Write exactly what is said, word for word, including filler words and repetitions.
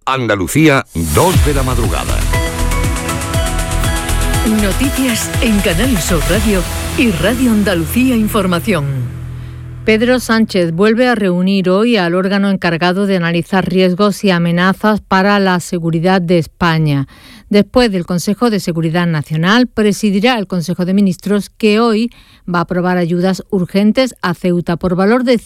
Andalucía, dos de la madrugada. Noticias en Canal Sur Radio y Radio Andalucía Información. Pedro Sánchez vuelve a reunir hoy al órgano encargado de analizar riesgos y amenazas para la seguridad de España. Después del Consejo de Seguridad Nacional, presidirá el Consejo de Ministros, que hoy va a aprobar ayudas urgentes a Ceuta por valor de